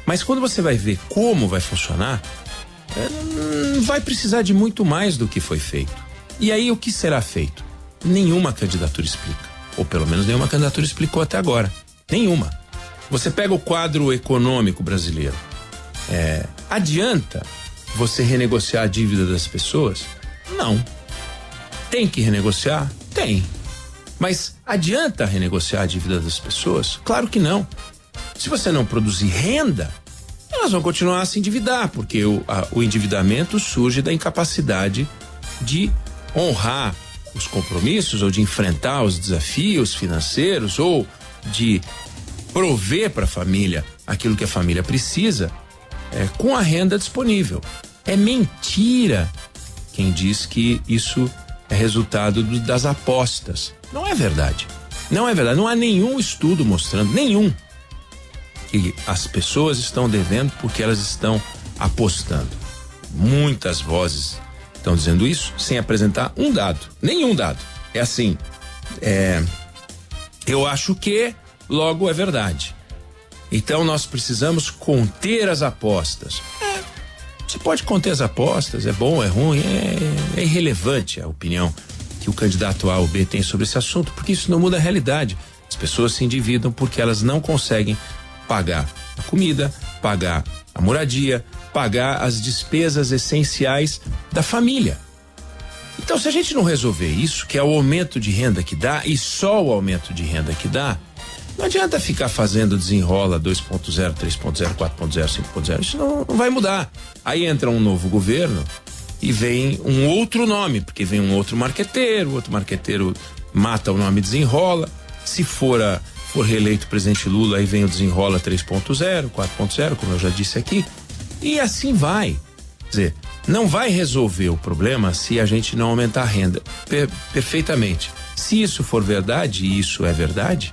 Mas quando você vai ver como vai funcionar, vai precisar de muito mais do que foi feito. E aí o que será feito? Nenhuma candidatura explica. Ou pelo menos nenhuma candidatura explicou até agora. Nenhuma. Você pega o quadro econômico brasileiro. Adianta você renegociar a dívida das pessoas? Não. Tem que renegociar? Tem. Mas adianta renegociar a dívida das pessoas? Claro que não. Se você não produzir renda, elas vão continuar a se endividar, porque o endividamento surge da incapacidade de honrar os compromissos ou de enfrentar os desafios financeiros ou de prover para a família aquilo que a família precisa com a renda disponível. É mentira quem diz que isso é resultado das apostas. Não é verdade. Não é verdade. Não há nenhum estudo mostrando, nenhum, que as pessoas estão devendo porque elas estão apostando. Muitas vozes estão dizendo isso sem apresentar um dado, nenhum dado. É assim, eu acho que, logo é verdade. Então nós precisamos conter as apostas. Você pode conter as apostas, é bom, é ruim, é irrelevante a opinião que o candidato A ou B tem sobre esse assunto, porque isso não muda a realidade. As pessoas se endividam porque elas não conseguem pagar a comida, pagar a moradia, pagar as despesas essenciais da família. Então, se a gente não resolver isso, que é o aumento de renda que dá, e só o aumento de renda que dá, não adianta ficar fazendo desenrola 2.0, 3.0, 4.0, 5.0, isso não vai mudar. Aí entra um novo governo e vem um outro nome, porque vem um outro marqueteiro, o outro marqueteiro mata o nome desenrola. Se for reeleito o presidente Lula, aí vem o desenrola 3.0, 4.0, como eu já disse aqui, e assim vai. Quer dizer, não vai resolver o problema se a gente não aumentar a renda. Perfeitamente. Se isso for verdade, e isso é verdade,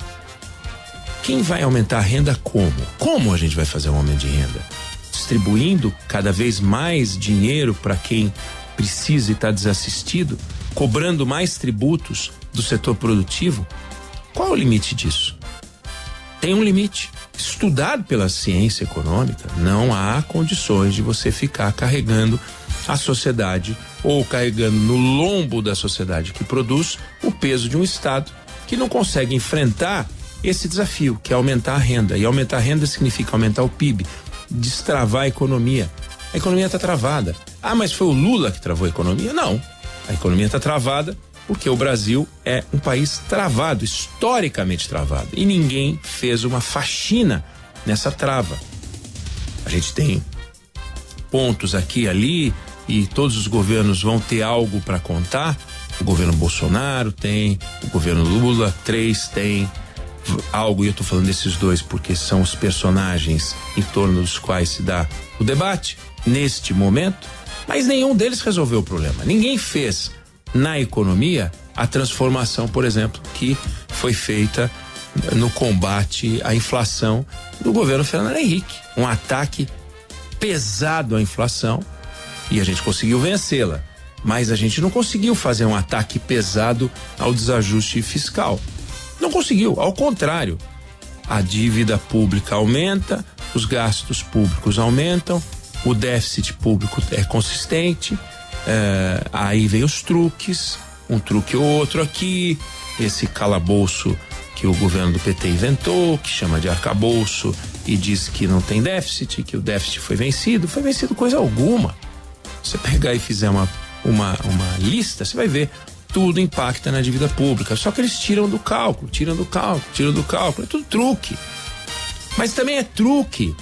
quem vai aumentar a renda como? Como a gente vai fazer um aumento de renda? Distribuindo cada vez mais dinheiro para quem precisa e está desassistido? Cobrando mais tributos do setor produtivo? Qual é o limite disso? Tem um limite. Estudado pela ciência econômica, não há condições de você ficar carregando a sociedade ou carregando no lombo da sociedade que produz o peso de um Estado que não consegue enfrentar esse desafio, que é aumentar a renda. E aumentar a renda significa aumentar o PIB, destravar a economia. A economia está travada. Ah, mas foi o Lula que travou a economia? Não. A economia está travada porque o Brasil é um país travado, historicamente travado. E ninguém fez uma faxina nessa trava. A gente tem pontos aqui e ali e todos os governos vão ter algo para contar. O governo Bolsonaro tem, o governo Lula 3 tem algo, e eu tô falando desses dois porque são os personagens em torno dos quais se dá o debate neste momento, mas nenhum deles resolveu o problema. Ninguém fez na economia a transformação, por exemplo, que foi feita no combate à inflação do governo Fernando Henrique. Um ataque pesado à inflação e a gente conseguiu vencê-la, mas a gente não conseguiu fazer um ataque pesado ao desajuste fiscal. Não conseguiu, ao contrário, a dívida pública aumenta, os gastos públicos aumentam, o déficit público é consistente, aí vem os truques, um truque ou outro aqui, esse calabouço que o governo do PT inventou, que chama de arcabouço e diz que não tem déficit, que o déficit foi vencido coisa alguma. Você pegar e fizer uma lista, você vai ver. Tudo impacta na dívida pública, só que eles tiram do cálculo, é tudo truque. Mas também é truque.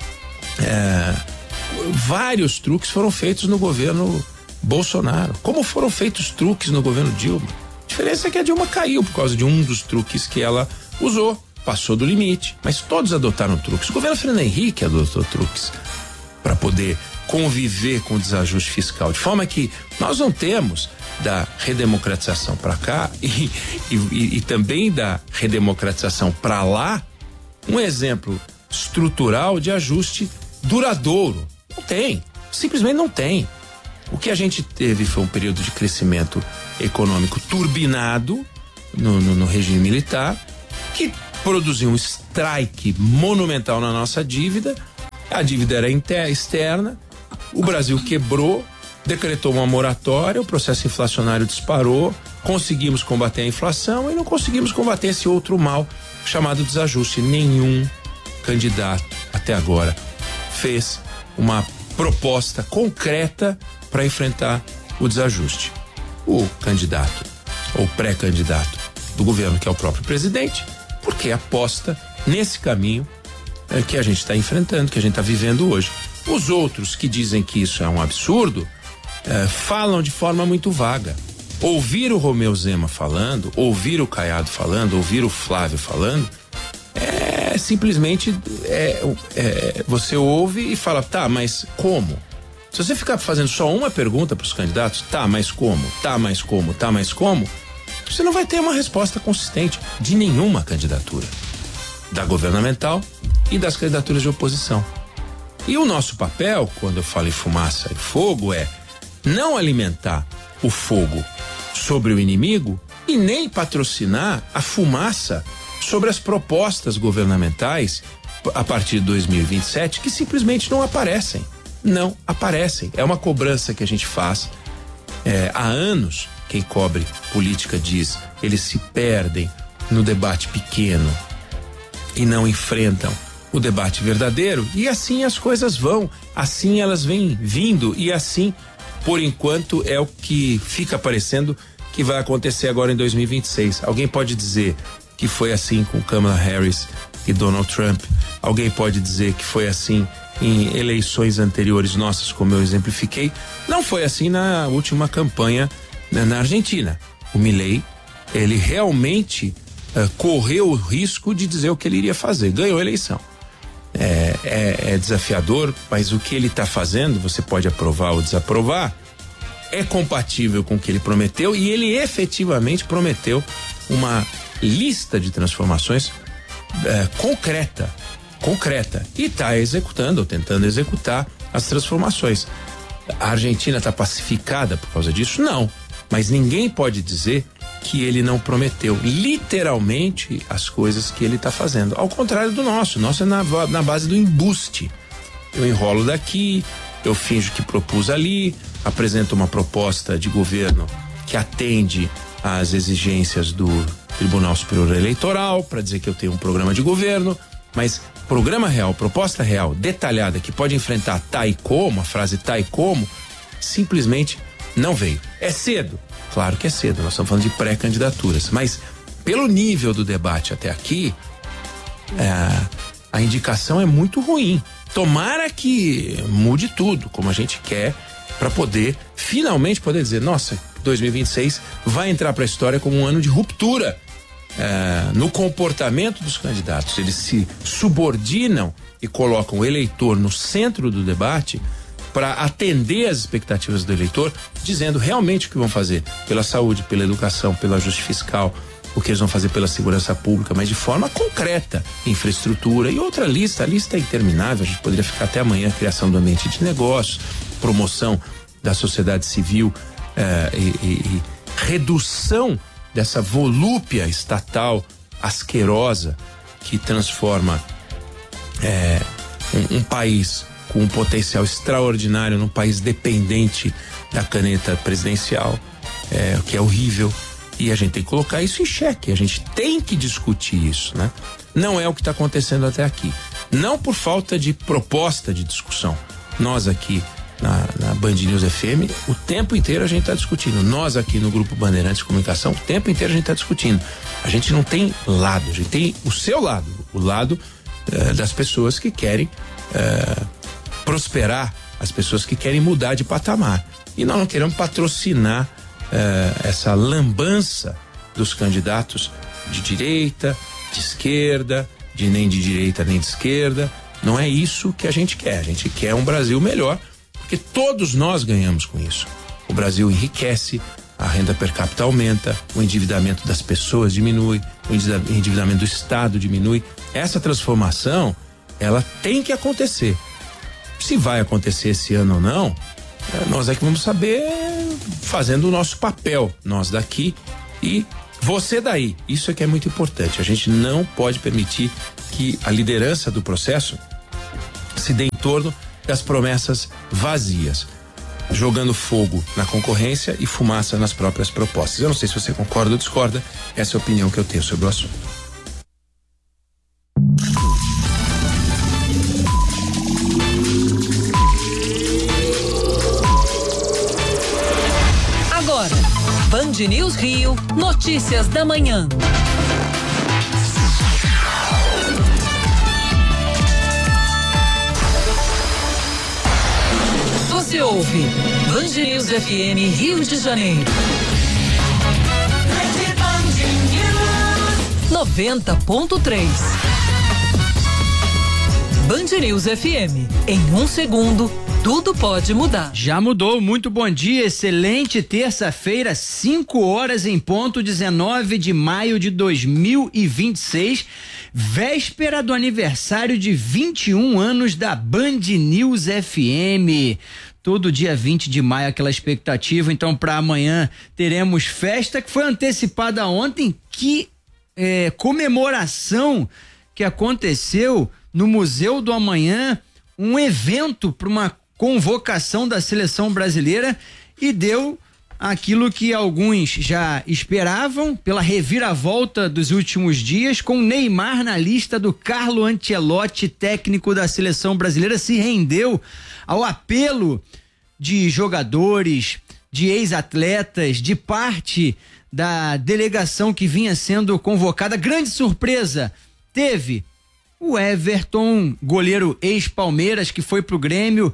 Vários truques foram feitos no governo Bolsonaro, como foram feitos truques no governo Dilma. A diferença é que a Dilma caiu por causa de um dos truques que ela usou, passou do limite, mas todos adotaram truques. O governo Fernando Henrique adotou truques para poder conviver com o desajuste fiscal, de forma que nós não temos da redemocratização para cá e também da redemocratização para lá um exemplo estrutural de ajuste duradouro. Não tem, simplesmente não tem. O que a gente teve foi um período de crescimento econômico turbinado no regime militar, que produziu um strike monumental na nossa dívida A dívida era externa, o Brasil quebrou, decretou uma moratória, o processo inflacionário disparou, conseguimos combater a inflação e não conseguimos combater esse outro mal chamado desajuste. Nenhum candidato até agora fez uma proposta concreta para enfrentar o desajuste. O candidato ou pré-candidato do governo, que é o próprio presidente, porque aposta nesse caminho que a gente está enfrentando, que a gente está vivendo hoje. Os outros que dizem que isso é um absurdo, falam de forma muito vaga. Ouvir o Romeu Zema falando, ouvir o Caiado falando, ouvir o Flávio falando, simplesmente você ouve e fala, tá, mas como? Se você ficar fazendo só uma pergunta para os candidatos, tá, mas como? Tá, mas como? Tá, mas como? Você não vai ter uma resposta consistente de nenhuma candidatura, da governamental e das candidaturas de oposição. E o nosso papel, quando eu falo em fumaça e fogo, é não alimentar o fogo sobre o inimigo e nem patrocinar a fumaça sobre as propostas governamentais a partir de 2027 que simplesmente não aparecem. Não aparecem. É uma cobrança que a gente faz há anos. Quem cobre política diz, eles se perdem no debate pequeno e não enfrentam o debate verdadeiro, e assim as coisas vão, assim elas vêm vindo, e assim, por enquanto, é o que fica parecendo que vai acontecer agora em 2026. Alguém pode dizer que foi assim com Kamala Harris e Donald Trump, alguém pode dizer que foi assim em eleições anteriores nossas, como eu exemplifiquei. Não foi assim na última campanha na Argentina. O Milei, ele realmente correu o risco de dizer o que ele iria fazer, ganhou a eleição. É desafiador, mas o que ele está fazendo, você pode aprovar ou desaprovar, é compatível com o que ele prometeu, e ele efetivamente prometeu uma lista de transformações concreta, e está executando ou tentando executar as transformações. A Argentina está pacificada por causa disso? Não, mas ninguém pode dizer que ele não prometeu literalmente as coisas que ele está fazendo. Ao contrário do nosso é na base do embuste. Eu enrolo daqui, eu finjo que propus ali, apresento uma proposta de governo que atende às exigências do Tribunal Superior Eleitoral para dizer que eu tenho um programa de governo, mas programa real, proposta real, detalhada, que pode enfrentar tá e como, a frase tá e como, simplesmente não veio. É cedo? Claro que é cedo, nós estamos falando de pré-candidaturas, mas pelo nível do debate até aqui, a indicação é muito ruim. Tomara que mude tudo, como a gente quer, para poder finalmente poder dizer, nossa, 2026 vai entrar para a história como um ano de ruptura no comportamento dos candidatos. Eles se subordinam e colocam o eleitor no centro do debate para atender às expectativas do eleitor, dizendo realmente o que vão fazer pela saúde, pela educação, pelo ajuste fiscal, o que eles vão fazer pela segurança pública, mas de forma concreta, infraestrutura e outra lista. A lista é interminável, a gente poderia ficar até amanhã. Criação do ambiente de negócios, promoção da sociedade civil e redução dessa volúpia estatal asquerosa que transforma um país com um potencial extraordinário num país dependente da caneta presidencial, que é horrível, e a gente tem que colocar isso em xeque, a gente tem que discutir isso, né? Não é o que está acontecendo até aqui, não por falta de proposta de discussão. Nós aqui na Band News FM, o tempo inteiro a gente está discutindo. Nós aqui no Grupo Bandeirantes de Comunicação, o tempo inteiro a gente está discutindo. A gente não tem lado, a gente tem o seu lado, o lado das pessoas que querem prosperar, as pessoas que querem mudar de patamar. E nós não queremos patrocinar essa lambança dos candidatos de direita, de esquerda, nem de direita nem de esquerda. Não é isso que a gente quer. A gente quer um Brasil melhor, porque todos nós ganhamos com isso. O Brasil enriquece, a renda per capita aumenta, o endividamento das pessoas diminui, o endividamento do Estado diminui. Essa transformação, ela tem que acontecer. Se vai acontecer esse ano ou não, nós é que vamos saber fazendo o nosso papel, nós daqui e você daí. Isso é que é muito importante. A gente não pode permitir que a liderança do processo se dê em torno das promessas vazias, jogando fogo na concorrência e fumaça nas próprias propostas. Eu não sei se você concorda ou discorda, essa é a opinião que eu tenho sobre o assunto. Agora, Band News Rio, notícias da manhã. Você ouve Band News FM Rio de Janeiro. 90.3. Band News FM. Em um segundo, tudo pode mudar. Já mudou, muito bom dia, excelente terça-feira, 5 horas em ponto, 19 de maio de 2026, véspera do aniversário de 21 anos da Band News FM. Todo dia 20 de maio, aquela expectativa. Então, para amanhã teremos festa que foi antecipada ontem. Que comemoração que aconteceu no Museu do Amanhã, um evento para uma convocação da seleção brasileira, e deu aquilo que alguns já esperavam pela reviravolta dos últimos dias, com Neymar na lista do Carlo Ancelotti, técnico da seleção brasileira, se rendeu ao apelo de jogadores, de ex-atletas, de parte da delegação que vinha sendo convocada. Grande surpresa, teve o Everton, goleiro ex-Palmeiras, que foi pro Grêmio,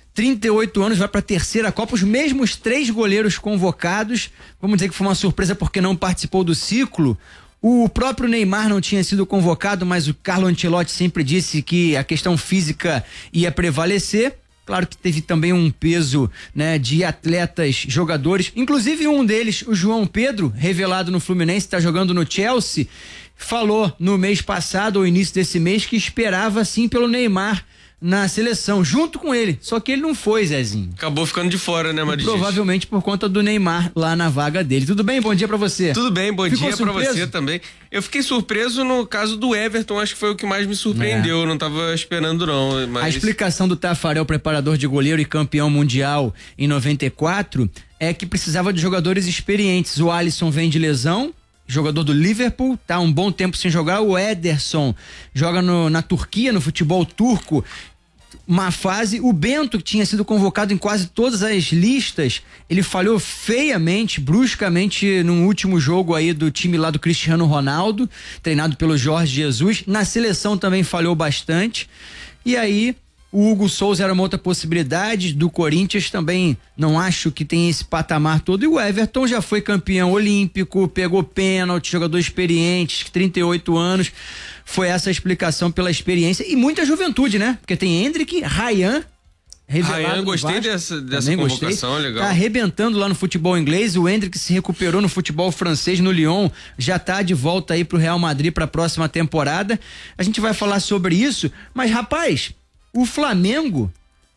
38 anos, vai para a terceira Copa, os mesmos 3 goleiros convocados. Vamos dizer que foi uma surpresa porque não participou do ciclo. O próprio Neymar não tinha sido convocado, mas o Carlo Ancelotti sempre disse que a questão física ia prevalecer. Claro que teve também um peso, né, de atletas, jogadores, inclusive um deles, o João Pedro, revelado no Fluminense, está jogando no Chelsea, falou no mês passado, ou início desse mês, que esperava sim pelo Neymar na seleção, junto com ele, só que ele não foi, Zezinho. Acabou ficando de fora, né, Maris? Provavelmente por conta do Neymar lá na vaga dele. Tudo bem? Bom dia pra você. Tudo bem, bom Ficou dia pra você também. Eu fiquei surpreso no caso do Everton, acho que foi o que mais me surpreendeu, eu não tava esperando não. Mas... A explicação do Tafarel, preparador de goleiro e campeão mundial em 94, é que precisava de jogadores experientes. O Alisson vem de lesão, jogador do Liverpool, tá um bom tempo sem jogar. O Ederson joga na Turquia, no futebol turco, uma fase. O Bento, que tinha sido convocado em quase todas as listas, ele falhou feiamente, bruscamente, no último jogo aí do time lá do Cristiano Ronaldo, treinado pelo Jorge Jesus. Na seleção também falhou bastante. E aí o Hugo Souza era uma outra possibilidade, do Corinthians também não acho que tem esse patamar todo, e o Everton já foi campeão olímpico, pegou pênalti, jogador experiente, 38 anos, foi essa a explicação pela experiência e muita juventude, né? Porque tem Endrick, Ryan, revelado, gostei dessa convocação, gostei. Legal. Tá arrebentando lá no futebol inglês, o Endrick se recuperou no futebol francês, no Lyon, já tá de volta aí pro Real Madrid pra próxima temporada. A gente vai falar sobre isso, mas rapaz, o Flamengo,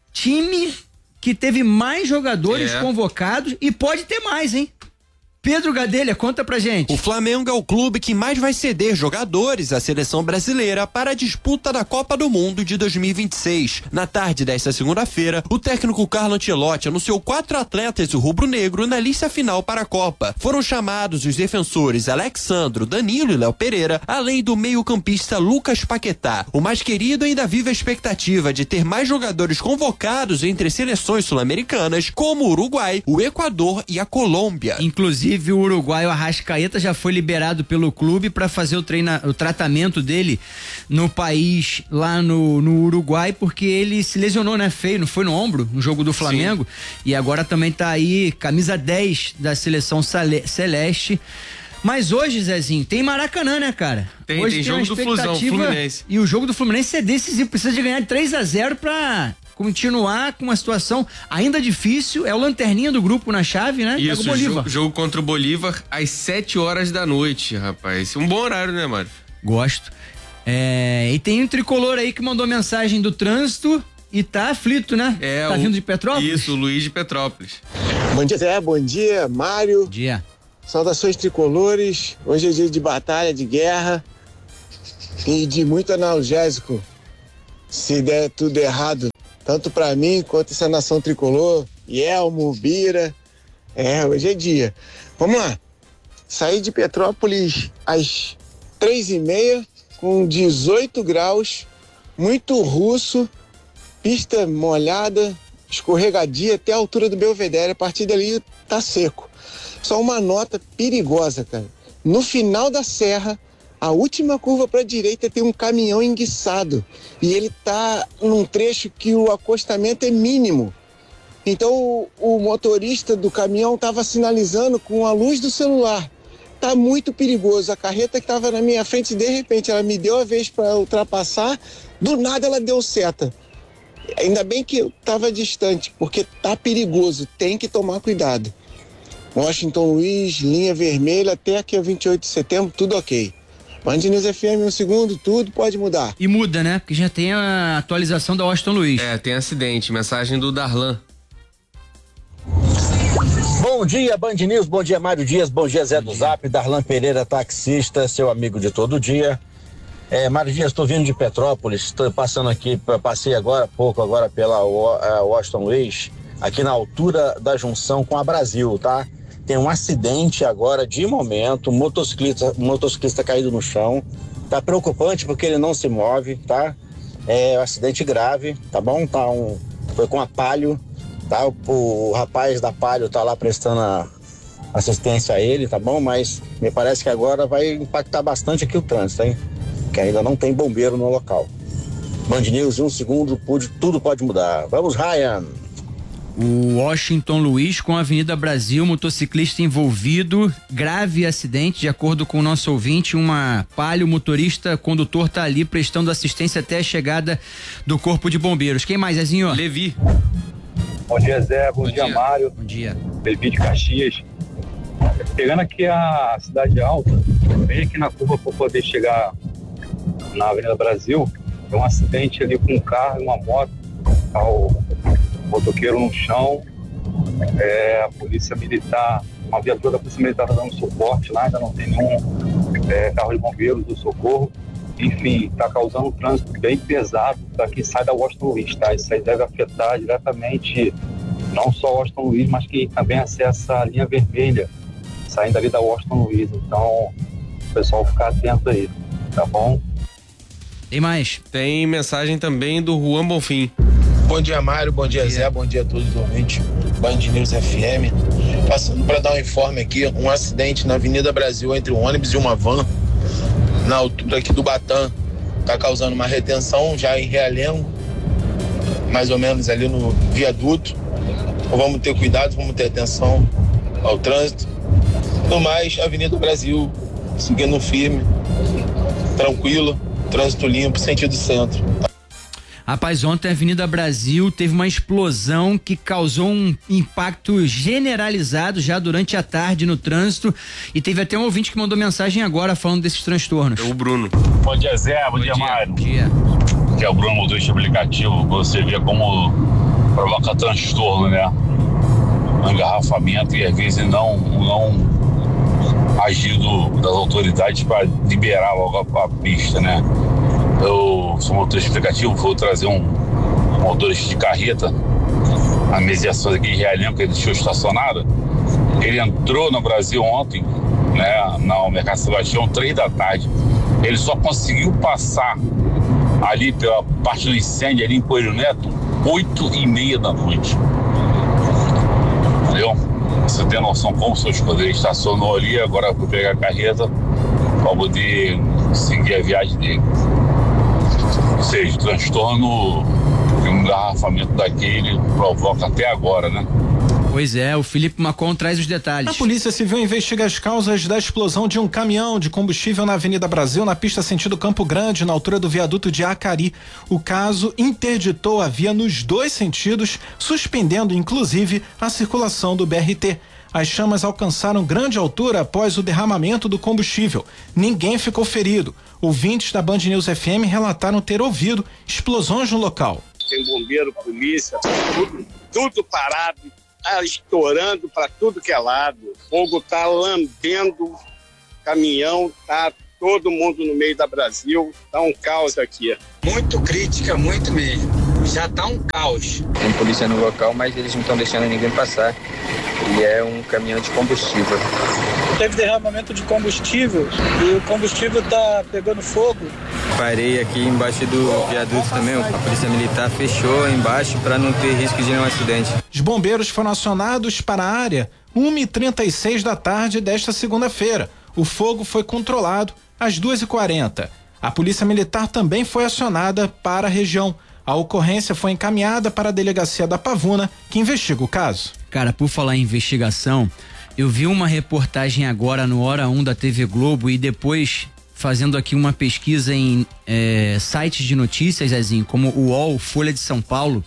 time que teve mais jogadores convocados e pode ter mais, hein? Pedro Gadelha, conta pra gente. O Flamengo é o clube que mais vai ceder jogadores à seleção brasileira para a disputa da Copa do Mundo de 2026. Na tarde desta segunda-feira, o técnico Carlo Ancelotti anunciou 4 atletas do rubro-negro na lista final para a Copa. Foram chamados os defensores Alexandro, Danilo e Léo Pereira, além do meio-campista Lucas Paquetá. O mais querido ainda vive a expectativa de ter mais jogadores convocados entre seleções sul-americanas, como o Uruguai, o Equador e a Colômbia. Inclusive, o uruguaio Arrascaeta já foi liberado pelo clube para fazer o tratamento dele no país, lá no Uruguai, porque ele se lesionou, né? Feio, não foi no ombro, no jogo do Flamengo. Sim. E agora também tá aí, camisa 10 da seleção celeste. Mas hoje, Zezinho, tem Maracanã, né, cara? Hoje tem jogo do Fluminense. E o jogo do Fluminense é decisivo, precisa de ganhar 3-0 pra continuar com uma situação ainda difícil. É o lanterninha do grupo na chave, né? Isso, jogo contra o Bolívar às 7 horas da noite, rapaz. Um bom horário, né, Mário? Gosto. E tem um tricolor aí que mandou mensagem do trânsito e tá aflito, né? Tá vindo de Petrópolis? Isso, o Luiz de Petrópolis. Bom dia, Zé. Bom dia, Mário. Bom dia. Saudações tricolores. Hoje é dia de batalha, de guerra e de muito analgésico se der tudo errado, tanto para mim quanto essa nação tricolor, Yelmo, Bira. Hoje é dia. Vamos lá. Saí de Petrópolis às 3h30, com 18 graus, muito russo, pista molhada, escorregadia até a altura do Belvedere. A partir dali tá seco. Só uma nota perigosa, cara. No final da serra, a última curva para a direita tem um caminhão enguiçado e ele tá num trecho que o acostamento é mínimo. Então o motorista do caminhão estava sinalizando com a luz do celular. Tá muito perigoso. A carreta que estava na minha frente, de repente, ela me deu a vez para ultrapassar, do nada ela deu seta. Ainda bem que eu estava distante, porque tá perigoso, tem que tomar cuidado. Washington Luiz, linha vermelha, até aqui a 28 de setembro, tudo ok. Band News FM, 1 segundo, tudo pode mudar. E muda, né? Porque já tem a atualização da Washington Luiz. Tem acidente, mensagem do Darlan. Bom dia, Band News, bom dia, Mário Dias, bom dia, Zé do Zap, Darlan Pereira, taxista, seu amigo de todo dia. Mário Dias, estou vindo de Petrópolis, estou passando aqui, passei agora pela Washington Luiz, aqui na altura da junção com a Brasil, tá? Tem um acidente agora, de momento, motociclista caído no chão, tá preocupante porque ele não se move, tá? É um acidente grave, tá bom? Foi com a Palio, tá? O rapaz da Palio tá lá prestando assistência a ele, tá bom? Mas me parece que agora vai impactar bastante aqui o trânsito, hein? Que ainda não tem bombeiro no local. Band News, 1 segundo, tudo pode mudar. Vamos, Ryan! O Washington Luiz com a Avenida Brasil, motociclista envolvido, grave acidente, de acordo com o nosso ouvinte, uma Palio, motorista, condutor tá ali prestando assistência até a chegada do Corpo de Bombeiros. Quem mais, Zezinho? Levi. Bom dia, Zé, bom dia, Mário. Bom dia. Levi de Caxias. Pegando aqui a Cidade Alta, bem aqui na curva para poder chegar na Avenida Brasil, tem um acidente ali com um carro e uma moto, motoqueiro no chão, a polícia militar, uma viatura da polícia militar está dando suporte lá, ainda não tem nenhum carro de bombeiros do socorro, enfim, está causando um trânsito bem pesado para quem sai da Washington Luiz, tá? Isso aí deve afetar diretamente não só Washington Luiz, mas quem também acessa a linha vermelha, saindo ali da Washington Luiz, então o pessoal ficar atento aí, tá bom? Tem mais? Tem mensagem também do Juan Bonfim. Bom dia, Mário, bom dia, Zé, bom dia a todos os ouvintes, Band News FM. Passando para dar um informe aqui, um acidente na Avenida Brasil entre um ônibus e uma van, na altura aqui do Batã, está causando uma retenção já em Realengo, mais ou menos ali no viaduto. Então vamos ter cuidado, vamos ter atenção ao trânsito. No mais, Avenida Brasil, seguindo firme, tranquilo, trânsito limpo, sentido centro. Rapaz, ontem a Avenida Brasil teve uma explosão que causou um impacto generalizado já durante a tarde no trânsito e teve até um ouvinte que mandou mensagem agora falando desses transtornos. É o Bruno. Bom dia, Zé, bom dia, Mário. Bom dia. Que é o Bruno, motorista aplicativo, você vê como provoca transtorno, né? Um engarrafamento e às vezes não agido das autoridades para liberar logo a pista, né? Eu sou motorista aplicativo, vou trazer um motorista de carreta, a mediação aqui de Realengo, que ele deixou estacionado. Ele entrou no Brasil ontem, né, no Mercado Sebastião, 3 da tarde. Ele só conseguiu passar ali pela parte do incêndio, ali em Coelho Neto, 8h30 da noite. Entendeu? Você tem noção como o seu escudeiro estacionou ali, agora vou pegar a carreta para poder seguir a viagem dele. Ou seja, o transtorno de um engarrafamento daquele provoca até agora, né? Pois é, o Felipe Macon traz os detalhes. A Polícia Civil investiga as causas da explosão de um caminhão de combustível na Avenida Brasil, na pista sentido Campo Grande, na altura do viaduto de Acari. O caso interditou a via nos 2 sentidos, suspendendo inclusive a circulação do BRT. As chamas alcançaram grande altura após o derramamento do combustível. Ninguém ficou ferido. Ouvintes da Band News FM relataram ter ouvido explosões no local. Tem bombeiro, polícia, tudo parado, tá estourando para tudo que é lado. O fogo tá lambendo, caminhão tá todo mundo no meio da Brasil. Tá um caos aqui. Muito crítica, muito mesmo. Já tá um caos. Tem polícia no local, mas eles não estão deixando ninguém passar. E é um caminhão de combustível. Teve derramamento de combustível e o combustível tá pegando fogo. Parei aqui embaixo do viaduto também. A polícia militar fechou embaixo para não ter risco de nenhum acidente. Os bombeiros foram acionados para a área 1h36 da tarde desta segunda-feira. O fogo foi controlado às 2h40. A polícia militar também foi acionada para a região. A ocorrência foi encaminhada para a delegacia da Pavuna, que investiga o caso. Cara, por falar em investigação, eu vi uma reportagem agora no Hora 1 da TV Globo e depois fazendo aqui uma pesquisa em sites de notícias, Zezinho, como o UOL, Folha de São Paulo,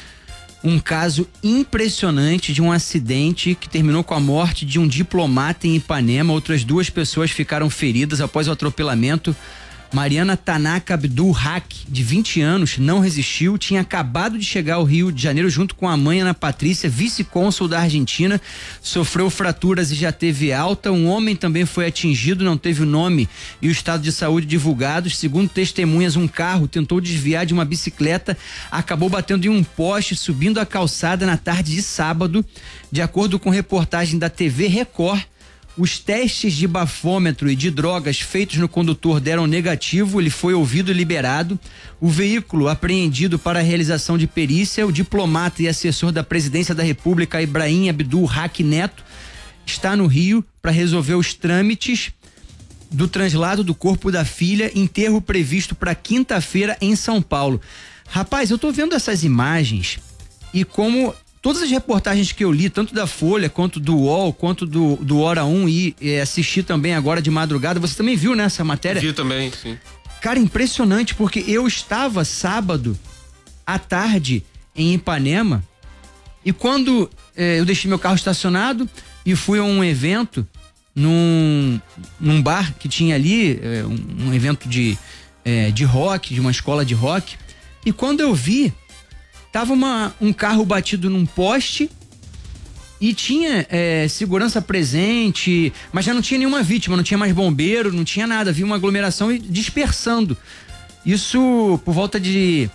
um caso impressionante de um acidente que terminou com a morte de um diplomata em Ipanema. Outras 2 pessoas ficaram feridas após o atropelamento. Mariana Tanaka Abdul Haq, de 20 anos, não resistiu, tinha acabado de chegar ao Rio de Janeiro junto com a mãe Ana Patrícia, vice-cônsul da Argentina, sofreu fraturas e já teve alta. Um homem também foi atingido, não teve o nome e o estado de saúde divulgados. Segundo testemunhas, um carro tentou desviar de uma bicicleta, acabou batendo em um poste, subindo a calçada na tarde de sábado. De acordo com reportagem da TV Record, os testes de bafômetro e de drogas feitos no condutor deram negativo, ele foi ouvido e liberado. O veículo apreendido para a realização de perícia, o diplomata e assessor da Presidência da República, Ibrahim Abdul Haq Neto, está no Rio para resolver os trâmites do translado do corpo da filha, enterro previsto para quinta-feira em São Paulo. Rapaz, eu tô vendo essas imagens e como todas as reportagens que eu li, tanto da Folha, quanto do UOL, quanto do Hora 1 e assisti também agora de madrugada, você também viu nessa matéria? Vi também, sim. Cara, impressionante, porque eu estava sábado à tarde em Ipanema e quando eu deixei meu carro estacionado e fui a um evento num bar que tinha ali, um evento de rock, de uma escola de rock, e quando eu vi, tava um carro batido num poste e tinha segurança presente, mas já não tinha nenhuma vítima, não tinha mais bombeiro, não tinha nada, havia uma aglomeração e dispersando. Isso por volta de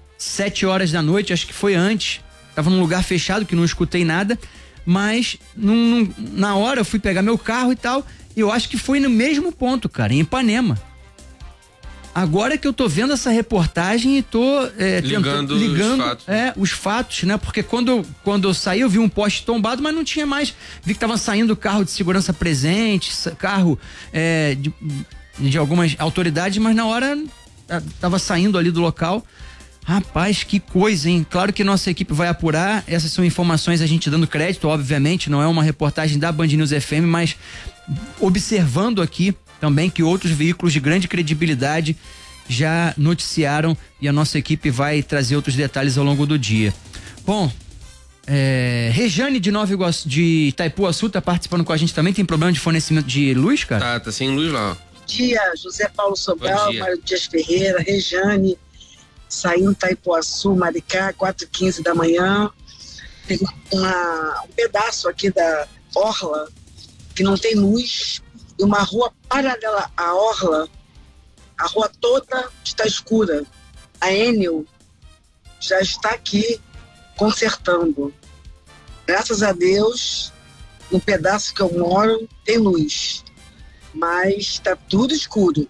7 horas da noite, acho que foi antes, tava num lugar fechado que não escutei nada, mas na hora eu fui pegar meu carro e tal, e eu acho que foi no mesmo ponto, cara, em Ipanema. Agora que eu tô vendo essa reportagem e tô ligando os fatos. Os fatos, né? Porque quando eu saí, eu vi um poste tombado, mas não tinha mais. Vi que tava saindo carro de segurança presente, carro de algumas autoridades, mas na hora tava saindo ali do local. Rapaz, que coisa, hein? Claro que nossa equipe vai apurar. Essas são informações a gente dando crédito, obviamente, não é uma reportagem da Band News FM, mas observando aqui também que outros veículos de grande credibilidade já noticiaram e a nossa equipe vai trazer outros detalhes ao longo do dia. Bom, Rejane de Itaipuaçu tá participando com a gente também. Tem problema de fornecimento de luz, cara? Tá sem luz lá. Bom dia, José Paulo Sobral, Mário Dias Ferreira, Rejane, saindo Itaipuaçu, Maricá, 4h15 da manhã. Tem um pedaço aqui da orla que não tem luz. E uma rua paralela à orla, a rua toda está escura. A Enel já está aqui consertando. Graças a Deus, no pedaço que eu moro, tem luz. Mas está tudo escuro.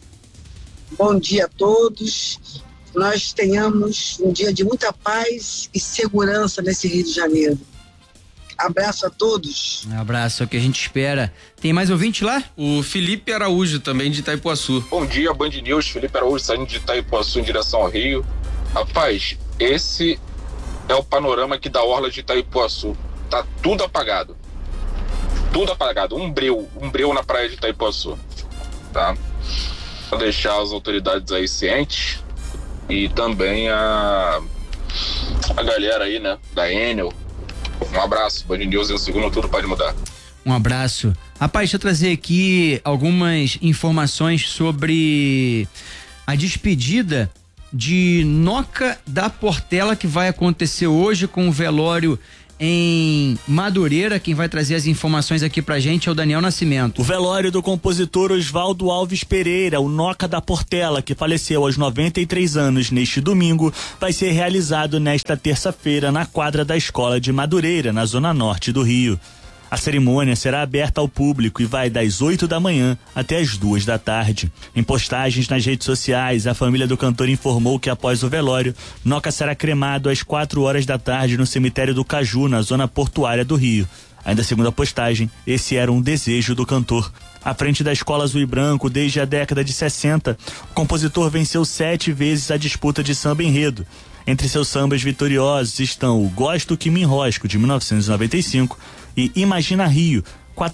Bom dia a todos. Nós tenhamos um dia de muita paz e segurança nesse Rio de Janeiro. Abraço a todos. Um abraço, é o que a gente espera. Tem mais ouvinte lá? O Felipe Araújo, também de Itaipuaçu. Bom dia, Band News. Felipe Araújo saindo de Itaipuaçu em direção ao Rio. Rapaz, esse é o panorama aqui da orla de Itaipuaçu. Tá tudo apagado. Tudo apagado. Um breu na praia de Itaipuaçu. Tá? Vou deixar as autoridades aí cientes e também a galera aí, né, da Enel. Um abraço, Band News, em um segundo tudo pode mudar. Um abraço. Rapaz, deixa eu trazer aqui algumas informações sobre a despedida de Noca da Portela que vai acontecer hoje com o velório em Madureira. Quem vai trazer as informações aqui pra gente é o Daniel Nascimento. O velório do compositor Oswaldo Alves Pereira, o Noca da Portela, que faleceu aos 93 anos neste domingo, vai ser realizado nesta terça-feira na quadra da Escola de Madureira, na zona norte do Rio. A cerimônia será aberta ao público e vai das 8 da manhã até as 2 da tarde. Em postagens nas redes sociais, a família do cantor informou que após o velório, Noca será cremado às 4 horas da tarde no cemitério do Caju, na zona portuária do Rio. Ainda segundo a postagem, esse era um desejo do cantor. À frente da Escola Azul e Branco, desde a década de 60, o compositor venceu 7 vezes a disputa de samba enredo. Entre seus sambas vitoriosos estão o Gosto que Me Enrosco, de 1995, e Imagina Rio,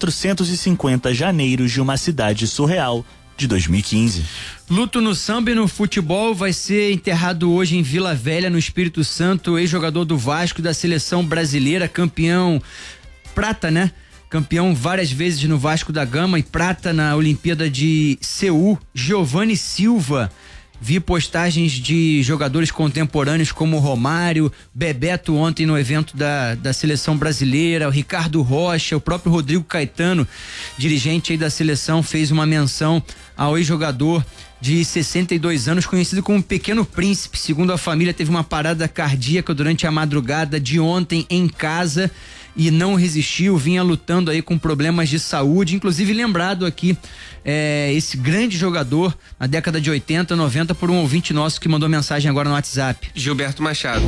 450 janeiros de uma cidade surreal, de 2015. Luto no samba e no futebol. Vai ser enterrado hoje em Vila Velha, no Espírito Santo, ex-jogador do Vasco, da seleção brasileira, campeão prata, né? Campeão várias vezes no Vasco da Gama e prata na Olimpíada de Seul, Giovanni Silva. Vi postagens de jogadores contemporâneos como Romário, Bebeto ontem no evento da seleção brasileira, o Ricardo Rocha, o próprio Rodrigo Caetano, dirigente aí da seleção, fez uma menção ao ex-jogador de 62 anos, conhecido como Pequeno Príncipe. Segundo a família, teve uma parada cardíaca durante a madrugada de ontem em casa e não resistiu, vinha lutando aí com problemas de saúde, inclusive lembrado aqui esse grande jogador na década de 80, 90 por um ouvinte nosso que mandou mensagem agora no WhatsApp. Gilberto Machado.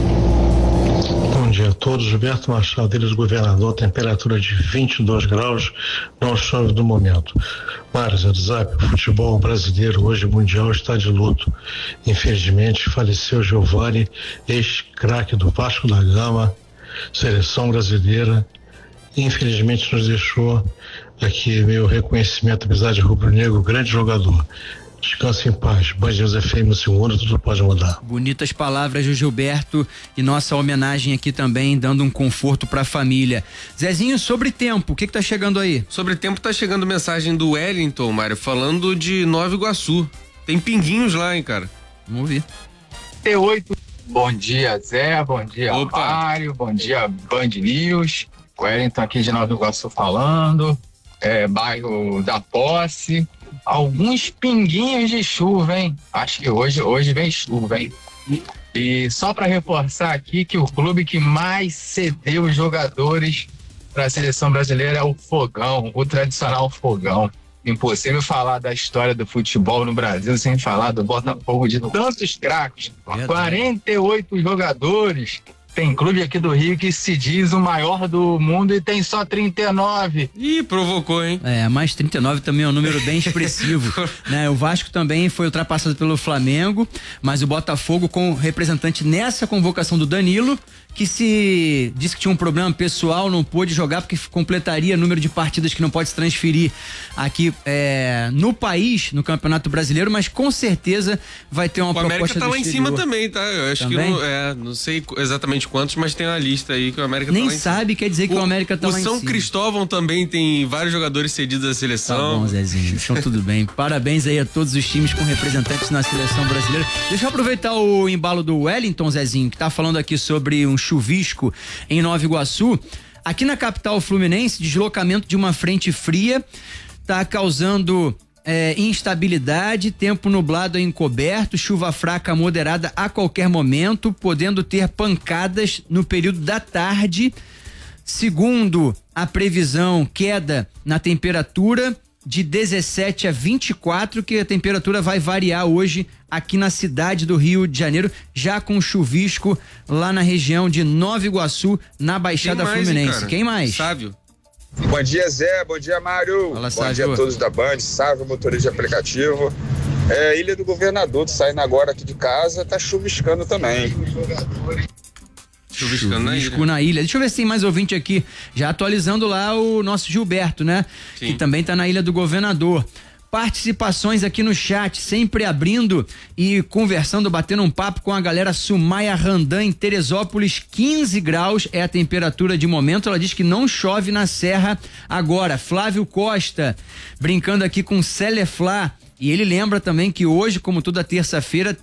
Bom dia a todos, Gilberto Machado, deles governador, temperatura de 22 graus, não chove no momento. Mário WhatsApp, o futebol brasileiro hoje mundial está de luto. Infelizmente faleceu Giovanni, ex-craque do Vasco da Gama, seleção brasileira. Infelizmente nos deixou aqui meu reconhecimento, apesar de rubro-negro, grande jogador. Descanse em paz. Band News FM no segundo, tudo pode mudar. Bonitas palavras do Gilberto e nossa homenagem aqui também, dando um conforto pra família. Zezinho, sobre tempo, o que tá chegando aí? Sobre tempo tá chegando mensagem do Wellington, Mário, falando de Nova Iguaçu. Tem pinguinhos lá, hein, cara? Vamos ver. T8. Bom dia, Zé. Bom dia, Mário. Bom dia, Band News. Wellington aqui de Nova Iguaçu falando. Bairro da Posse. Alguns pinguinhos de chuva, hein? Acho que hoje vem chuva, hein? E só para reforçar aqui que o clube que mais cedeu jogadores para a seleção brasileira é o Fogão, o tradicional Fogão. Impossível falar da história do futebol no Brasil sem falar do Botafogo de tantos craques. 48 jogadores. Tem clube aqui do Rio que se diz o maior do mundo e tem só 39. Ih, provocou, hein? Mas 39 também é um número bem expressivo, né? O Vasco também foi ultrapassado pelo Flamengo, mas o Botafogo com representante nessa convocação do Danilo, que se disse que tinha um problema pessoal, não pôde jogar porque completaria o número de partidas que não pode se transferir aqui no país, no Campeonato Brasileiro, mas com certeza vai ter uma proposta do exterior. O América tá lá em cima também, tá? Eu acho também? Que não sei exatamente quantos, mas tem uma lista aí que o América nem tá lá em cima. Nem sabe, quer dizer que o América tá lá em cima. O São Cristóvão também tem vários jogadores cedidos à seleção. Tá bom, Zezinho, então tudo bem. Parabéns aí a todos os times com representantes na seleção brasileira. Deixa eu aproveitar o embalo do Wellington, Zezinho, que tá falando aqui sobre um chuvisco em Nova Iguaçu. Aqui na capital fluminense, deslocamento de uma frente fria tá causando instabilidade, tempo nublado e encoberto, chuva fraca moderada a qualquer momento, podendo ter pancadas no período da tarde. Segundo a previsão, queda na temperatura de 17 a 24, que a temperatura vai variar hoje aqui na cidade do Rio de Janeiro, já com chuvisco lá na região de Nova Iguaçu, na Baixada Fluminense. Quem mais? Sávio. Bom dia, Zé. Bom dia, Mário. Fala, bom dia a todos da Band. Sávio, motorista de aplicativo. Ilha do Governador, tô saindo agora aqui de casa, tá chuviscando também. Chuvisco na ilha. Deixa eu ver se tem mais ouvinte aqui, já atualizando lá o nosso Gilberto, né? Sim. Que também tá na Ilha do Governador. Participações aqui no chat, sempre abrindo e conversando, batendo um papo com a galera. Sumaia Randan, em Teresópolis, 15 graus é a temperatura de momento. Ela diz que não chove na Serra agora. Flávio Costa, brincando aqui com Celeflá. E ele lembra também que hoje, como toda terça-feira, tem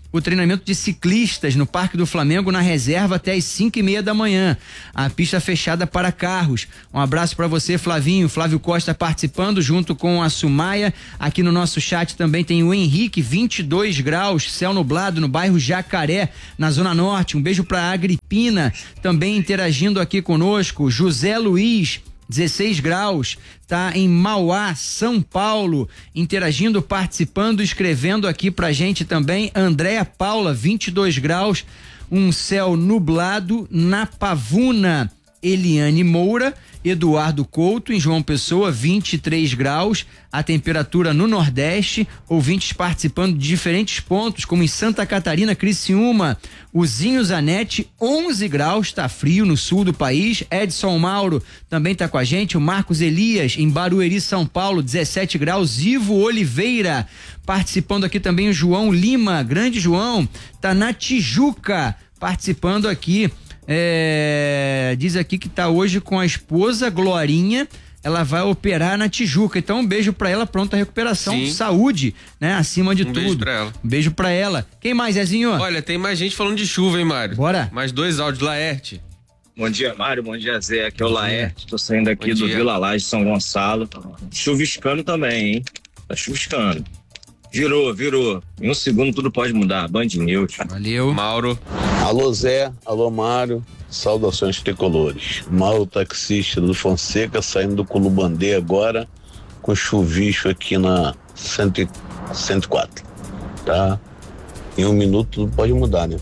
o treinamento de ciclistas no Parque do Flamengo na reserva até às 5:30 da manhã. A pista fechada para carros. Um abraço para você, Flavinho. Flávio Costa participando junto com a Sumaia. Aqui no nosso chat também tem o Henrique, 22 graus, céu nublado no bairro Jacaré, na Zona Norte. Um beijo para Agripina, também interagindo aqui conosco. José Luiz, 16 graus, tá em Mauá, São Paulo, interagindo, participando, escrevendo aqui pra gente também. Andréa Paula, 22 graus, um céu nublado na Pavuna. Eliane Moura, Eduardo Couto, em João Pessoa, 23 graus, a temperatura no Nordeste, ouvintes participando de diferentes pontos, como em Santa Catarina, Criciúma, Uzinho Zanetti, 11 graus, tá frio no sul do país. Edson Mauro também tá com a gente, o Marcos Elias, em Barueri, São Paulo, 17 graus, Ivo Oliveira, participando aqui também o João Lima, grande João, tá na Tijuca, participando aqui. Diz aqui que tá hoje com a esposa Glorinha, ela vai operar na Tijuca, então um beijo pra ela, pronta recuperação. Sim. Saúde, né, acima de tudo. Beijo pra ela. Um beijo pra ela. Quem mais, Zezinho? Olha, tem mais gente falando de chuva, hein, Mário? Bora. Mais 2 áudios, Laerte. Bom dia, Mário, bom dia, Zé, aqui é o Laerte, tô saindo aqui do Vila Laje, São Gonçalo, chuviscando também, hein, tá chuviscando. Virou. Em um segundo tudo pode mudar. Band News. Valeu. Mauro. Alô, Zé. Alô, Mário. Saudações tricolores. Mauro, taxista do Fonseca, saindo do Culubandê agora, com chuvisco aqui na 104. Tá? Em um minuto tudo pode mudar, né?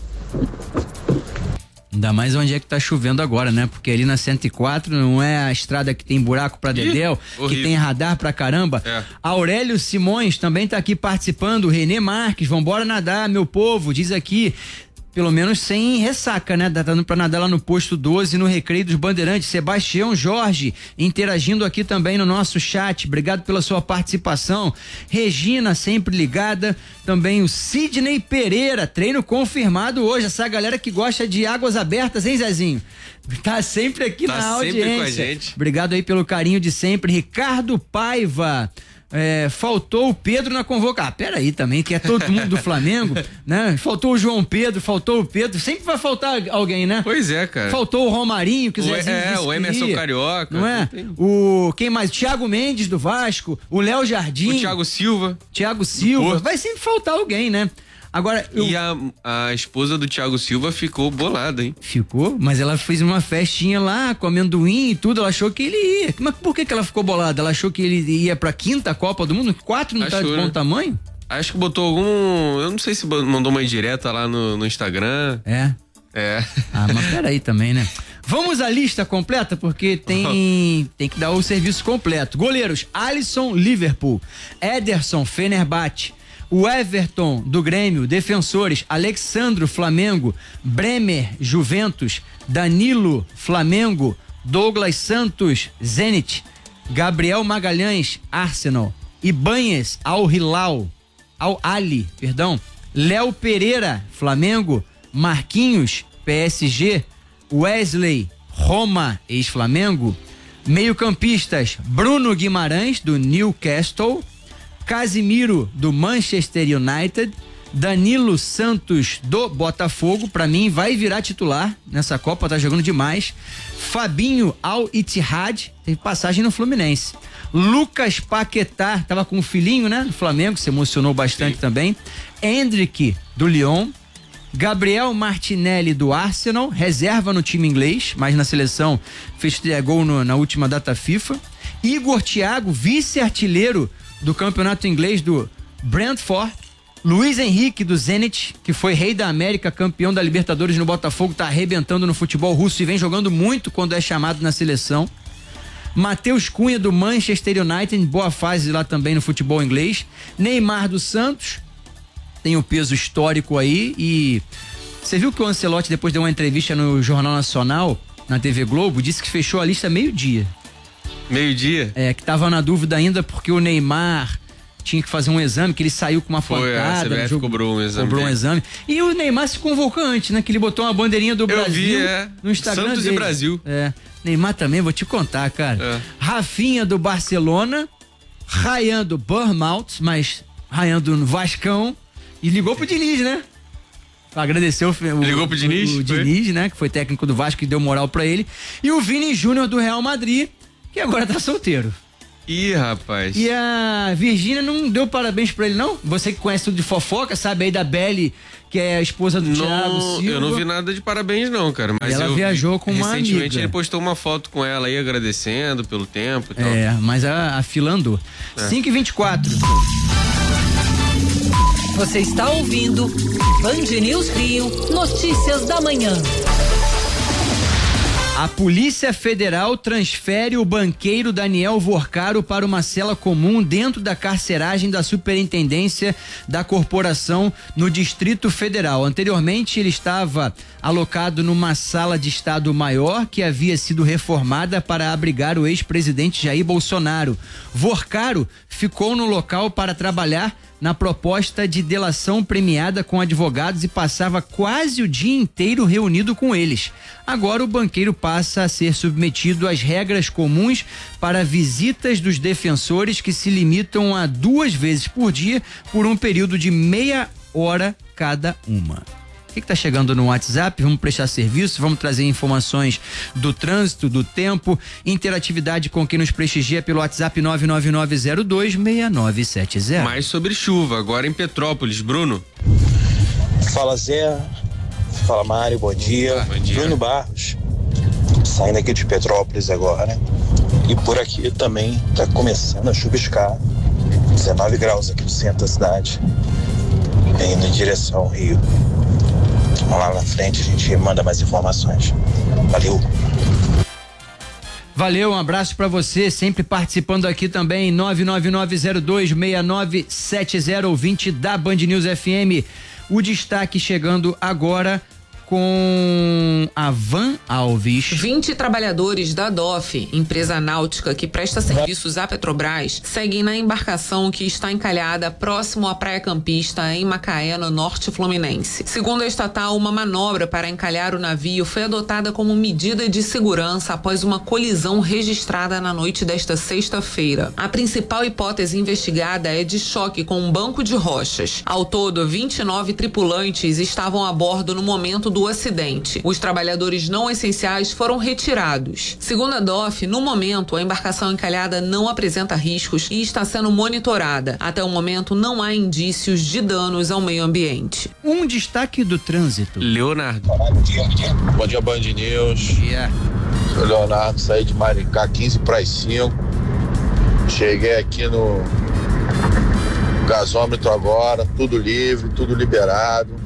Ainda mais onde é que tá chovendo agora, né? Porque ali na 104 não é a estrada que tem buraco pra dedéu, que tem radar pra caramba. Aurélio Simões também tá aqui participando. Renê Marques, vambora nadar, meu povo, diz aqui. Pelo menos sem ressaca, né? Dando pra nadar lá no posto 12, no Recreio dos Bandeirantes. Sebastião Jorge interagindo aqui também no nosso chat. Obrigado pela sua participação. Regina, sempre ligada. Também o Sidney Pereira, treino confirmado hoje. Essa galera que gosta de águas abertas, hein, Zezinho? Tá sempre aqui na audiência. Sempre com a gente. Obrigado aí pelo carinho de sempre. Ricardo Paiva. Faltou o Pedro na convocação. Peraí também, que é todo mundo do Flamengo, né? Faltou o João Pedro, sempre vai faltar alguém, né? Pois é, cara. Faltou o Romarinho, que o Emerson Carioca. Não é? Quem mais? Thiago Mendes do Vasco, o Léo Jardim. O Thiago Silva. Vai sempre faltar alguém, né? Agora, E a esposa do Thiago Silva ficou bolada, hein? Ficou? Mas ela fez uma festinha lá, com amendoim e tudo, ela achou que ele ia. Mas por que ela ficou bolada? Ela achou que ele ia pra 5ª Copa do Mundo? 4 não tá de bom tamanho? Acho que botou algum... Eu não sei se mandou uma indireta lá no Instagram. É. Mas peraí também, né? Vamos à lista completa, porque tem que dar o serviço completo. Goleiros: Alisson, Liverpool. Ederson, Fenerbahçe. O Everton, do Grêmio. Defensores: Alexandro, Flamengo. Bremer, Juventus. Danilo, Flamengo. Douglas Santos, Zenit. Gabriel Magalhães, Arsenal. Ibanez, Al-Ali. Léo Pereira, Flamengo. Marquinhos, PSG. Wesley, Roma, ex-Flamengo. Meio-campistas: Bruno Guimarães, do Newcastle. Casimiro, do Manchester United. Danilo Santos, do Botafogo, pra mim vai virar titular nessa Copa, tá jogando demais. Fabinho, Al-Ittihad, teve passagem no Fluminense. Lucas Paquetá, tava com o filhinho, né, no Flamengo, se emocionou bastante também. Endrick, do Lyon. Gabriel Martinelli, do Arsenal, reserva no time inglês, mas na seleção fez gol na última data FIFA. Igor Thiago, vice-artilheiro do campeonato inglês do Brentford. Luiz Henrique, do Zenit, que foi rei da América, campeão da Libertadores no Botafogo, tá arrebentando no futebol russo e vem jogando muito quando é chamado na seleção. Matheus Cunha, do Manchester United, em boa fase lá também no futebol inglês. Neymar, do Santos, tem o peso histórico aí. E você viu que o Ancelotti depois deu uma entrevista no Jornal Nacional, na TV Globo, disse que fechou a lista meio-dia. Meio-dia? Que tava na dúvida ainda porque o Neymar tinha que fazer um exame, que ele saiu com uma pancada. A CBF cobrou um exame. E o Neymar se convocou antes, né? Que ele botou uma bandeirinha do Brasil. Vi, no Instagram Santos dele. E Brasil. Neymar também, vou te contar, cara. Rafinha, do Barcelona. Ryan, do Bournemouth, mas Ryan do Vascão. E ligou pro Diniz, né? Agradeceu ligou pro Diniz? O Diniz, né? Que foi técnico do Vasco, que deu moral pra ele. E o Vini Júnior do Real Madrid, que agora tá solteiro. Ih, rapaz. E a Virgínia não deu parabéns pra ele, não? Você que conhece tudo de fofoca, sabe aí da Belly, que é a esposa do Thiago Silva. Eu não vi nada de parabéns, não, cara. Mas ela viajou com uma amiga. Recentemente ele postou uma foto com ela aí, agradecendo pelo tempo e tal. Mas a fila andou. 5h24. Você está ouvindo Band News Rio, notícias da manhã. A Polícia Federal transfere o banqueiro Daniel Vorcaro para uma cela comum dentro da carceragem da Superintendência da Corporação no Distrito Federal. Anteriormente, ele estava alocado numa sala de estado maior que havia sido reformada para abrigar o ex-presidente Jair Bolsonaro. Vorcaro ficou no local para trabalhar na proposta de delação premiada com advogados e passava quase o dia inteiro reunido com eles. Agora o banqueiro passa a ser submetido às regras comuns para visitas dos defensores, que se limitam a 2 vezes por dia por um período de meia hora cada uma. O que está chegando no WhatsApp? Vamos prestar serviço, vamos trazer informações do trânsito, do tempo, interatividade com quem nos prestigia pelo WhatsApp 999026970. Mais sobre chuva, agora em Petrópolis. Bruno. Fala, Zé. Fala, Mário, bom dia. Bom dia. Bruno Barros, saindo aqui de Petrópolis agora. E por aqui também está começando a chuviscar. 19 graus aqui no centro da cidade, indo em direção ao Rio. Vamos lá na frente, a gente manda mais informações. Valeu. Valeu, um abraço pra você, sempre participando aqui também, 999026970, ouvinte da Band News FM. O destaque chegando agora com a Van Alves. 20 trabalhadores da DOF, empresa náutica que presta serviços à Petrobras, seguem na embarcação que está encalhada próximo à Praia Campista, em Macaé, no norte fluminense. Segundo a estatal, uma manobra para encalhar o navio foi adotada como medida de segurança após uma colisão registrada na noite desta sexta-feira. A principal hipótese investigada é de choque com um banco de rochas. Ao todo, 29 tripulantes estavam a bordo no momento do acidente. Os trabalhadores não essenciais foram retirados. Segundo a DOF, no momento, a embarcação encalhada não apresenta riscos e está sendo monitorada. Até o momento, não há indícios de danos ao meio ambiente. Um destaque do trânsito. Leonardo. Bom dia, Band News. Bom dia. Sou Leonardo, saí de Maricá 15 para as 5. Cheguei aqui no gasômetro agora, tudo livre, tudo liberado.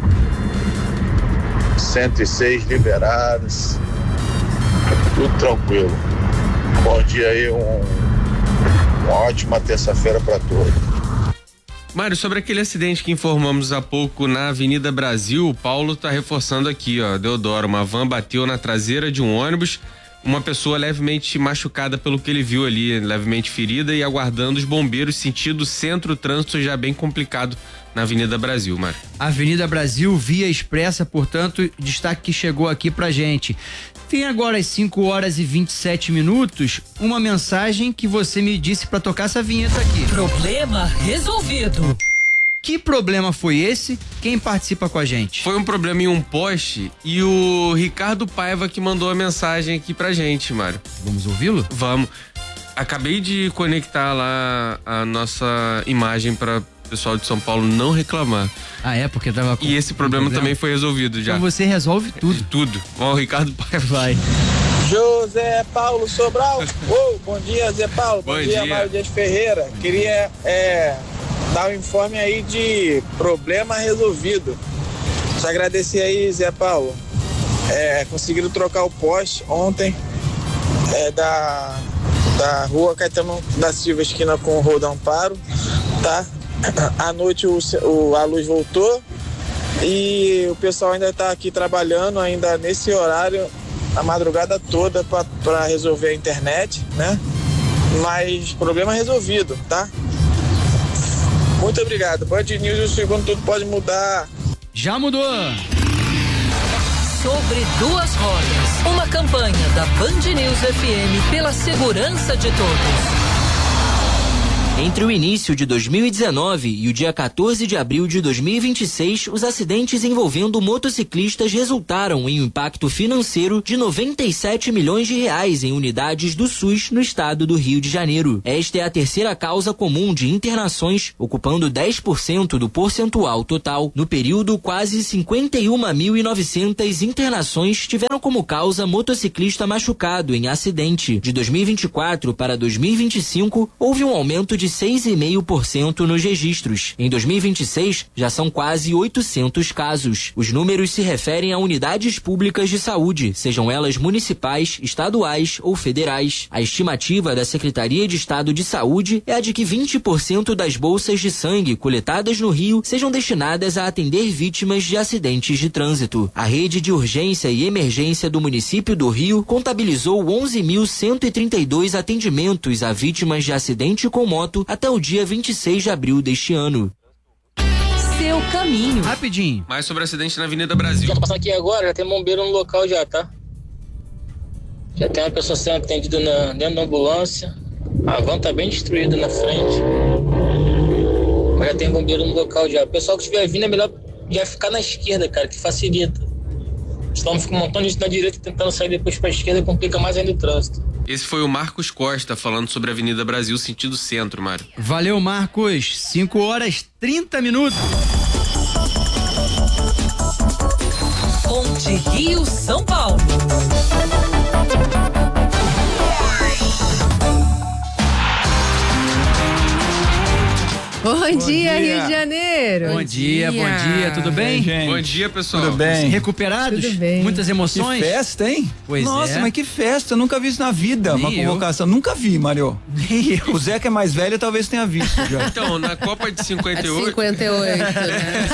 106 liberados, tudo tranquilo. Bom dia aí, uma ótima terça-feira para todos. Mário, sobre aquele acidente que informamos há pouco na Avenida Brasil, o Paulo tá reforçando aqui, ó, Deodoro, uma van bateu na traseira de um ônibus, uma pessoa levemente machucada pelo que ele viu ali, levemente ferida, e aguardando os bombeiros, sentido centro, trânsito já bem complicado na Avenida Brasil, Mário. Avenida Brasil, via expressa, portanto, destaque que chegou aqui pra gente. Tem agora às 5h27, uma mensagem que você me disse pra tocar essa vinheta aqui. Problema resolvido. Que problema foi esse? Quem participa com a gente? Foi um problema em um poste e o Ricardo Paiva que mandou a mensagem aqui pra gente, Mário. Vamos ouvi-lo? Vamos. Acabei de conectar lá a nossa imagem para pessoal de São Paulo não reclamar. Ah, é? Porque tava com... E esse problema também foi resolvido já. Então você resolve tudo. Tudo. Ó, o Ricardo Paiva. Vai. José Paulo Sobral. Bom dia, Zé Paulo. Bom dia, Mário Dias Ferreira. Queria dar um informe aí de problema resolvido. Te agradecer aí, Zé Paulo. Conseguiram trocar o poste ontem da rua Caetano da Silva, esquina com o Rua do Amparo, tá? À noite a luz voltou e o pessoal ainda está aqui trabalhando ainda nesse horário a madrugada toda para resolver a internet, né? Mas problema resolvido, tá? Muito obrigado. Band News, o segundo tudo pode mudar. Já mudou. Sobre duas rodas. Uma campanha da Band News FM pela segurança de todos. Entre o início de 2019 e o dia 14 de abril de 2026, os acidentes envolvendo motociclistas resultaram em um impacto financeiro de 97 milhões de reais em unidades do SUS no estado do Rio de Janeiro. Esta é a terceira causa comum de internações, ocupando 10% do percentual total. No período, quase 51.900 internações tiveram como causa motociclista machucado em acidente. De 2024 para 2025, houve um aumento de 6,5% nos registros. Em 2026, já são quase 800 casos. Os números se referem a unidades públicas de saúde, sejam elas municipais, estaduais ou federais. A estimativa da Secretaria de Estado de Saúde é a de que 20% das bolsas de sangue coletadas no Rio sejam destinadas a atender vítimas de acidentes de trânsito. A rede de urgência e emergência do município do Rio contabilizou 11.132 atendimentos a vítimas de acidente com moto até o dia 26 de abril deste ano. Seu caminho. Rapidinho. Mais sobre acidente na Avenida Brasil. Já tô passando aqui agora, já tem bombeiro no local já, tá? Já tem uma pessoa sendo atendida dentro da ambulância. A van tá bem destruída na frente. Mas já tem bombeiro no local já. O pessoal que estiver vindo é melhor já ficar na esquerda, cara, que facilita. Senão fica um montão de gente na direita tentando sair depois pra esquerda, complica mais ainda o trânsito. Esse foi o Marcos Costa falando sobre a Avenida Brasil, sentido centro, Mário. Valeu, Marcos. 5h30. Ponte Rio São Paulo. Bom dia, Rio de Janeiro. Bom dia, tudo bem? Bom dia, pessoal. Tudo bem? Recuperados? Tudo bem. Muitas emoções? Que festa, hein? Pois Nossa, é. mas que festa, eu nunca vi isso na vida, Nem uma convocação. Nunca vi, Mário. Nem eu. O Zé que é mais velho talvez tenha visto já. Então, na Copa de 58... 58, né?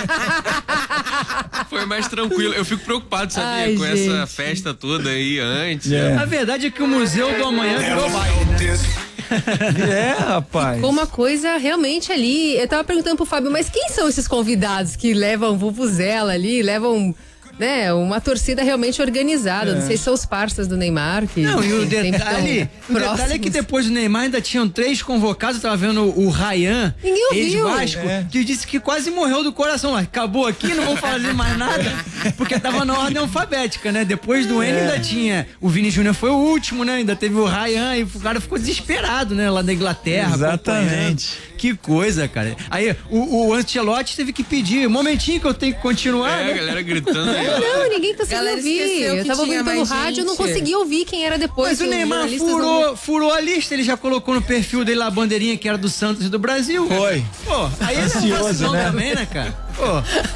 Foi mais tranquilo. Eu fico preocupado, sabia? Ai, com gente. essa festa toda aí antes. A verdade é que o Museu do Amanhã virou baile, né? Rapaz. Ficou uma coisa realmente ali. Eu tava perguntando pro Fábio, mas quem são esses convidados que levam vuvuzela ali, levam, né, uma torcida realmente organizada? Não sei se são os parceiros do Neymar. Que, não, e o sempre detalhe é que depois do Neymar ainda tinham 3 convocados. Eu tava vendo o Ryan, Ninguém ouviu. ex-Vasco, que disse que quase morreu do coração. Acabou aqui, não vou fazer mais nada, porque tava na ordem alfabética, né? Depois do N ainda tinha. O Vini Júnior foi o último, né? Ainda teve o Ryan e o cara ficou desesperado, né? Lá da Inglaterra. Exatamente. Que coisa, cara. Aí o Ancelotti teve que pedir, um momentinho que eu tenho que continuar, A né? galera gritando aí. Não, ninguém conseguiu Galera ouvir. esqueceu Eu que tava ouvindo tinha pelo mais rádio, eu não gente. consegui ouvir quem era depois. Mas o Neymar jornalistas não- furou a lista, ele já colocou no perfil dele lá a bandeirinha que era do Santos e do Brasil. Foi. Pô, aí é Ansioso, vacilão né? também, né, cara? Pô.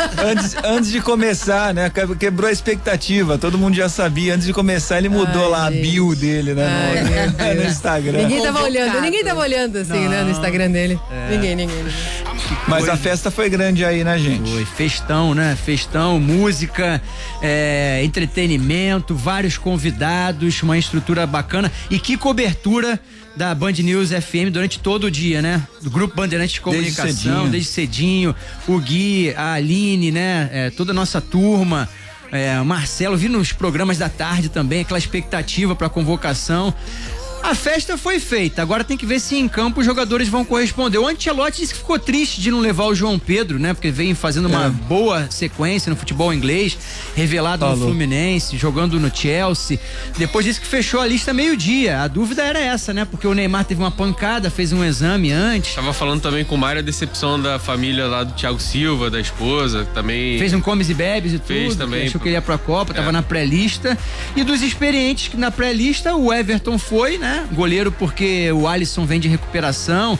Antes de começar, né? Quebrou a expectativa. Todo mundo já sabia. Antes de começar, ele mudou lá a bio dele, né? No Instagram. Ninguém tava olhando assim, né, no Instagram dele. Ninguém. Mas a festa foi grande aí, né, gente? Foi festão, né? Festão, música, entretenimento, vários convidados, uma estrutura bacana. E que cobertura da Band News FM durante todo o dia, né? Do Grupo Bandeirantes de Comunicação, desde cedinho. O Gui, a Aline, né? Toda a nossa turma. O Marcelo, vi nos programas da tarde também, aquela expectativa pra convocação. A festa foi feita, agora tem que ver se em campo os jogadores vão corresponder. O Ancelotti disse que ficou triste de não levar o João Pedro, né? Porque vem fazendo uma boa sequência no futebol inglês, revelado no Fluminense, jogando no Chelsea. Depois disse que fechou a lista meio-dia. A dúvida era essa, né? Porque o Neymar teve uma pancada, fez um exame antes. Tava falando também com o Mário a decepção da família lá do Thiago Silva, da esposa, que também... Fez um comes e bebes e Fez tudo, também. achou que ele ia pra Copa, tava na pré-lista. E dos experientes que na pré-lista, o Everton foi, né? Goleiro porque o Alisson vem de recuperação.